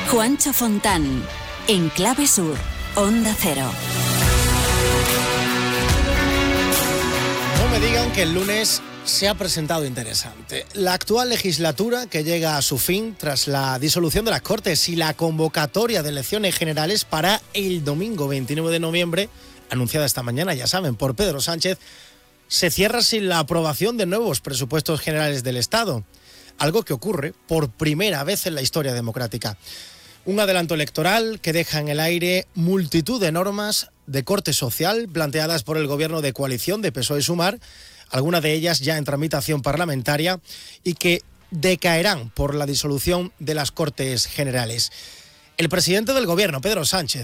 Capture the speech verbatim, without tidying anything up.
Juancho Fontán, en Clave Sur, Onda Cero. No me digan que el lunes se ha presentado interesante. La actual legislatura, que llega a su fin tras la disolución de las Cortes y la convocatoria de elecciones generales para el domingo veintinueve de noviembre, anunciada esta mañana, ya saben, por Pedro Sánchez, se cierra sin la aprobación de nuevos presupuestos generales del Estado, algo que ocurre por primera vez en la historia democrática. Un adelanto electoral que deja en el aire multitud de normas de corte social planteadas por el gobierno de coalición de P S O E y Sumar, algunas de ellas ya en tramitación parlamentaria y que decaerán por la disolución de las Cortes Generales. El presidente del gobierno, Pedro Sánchez,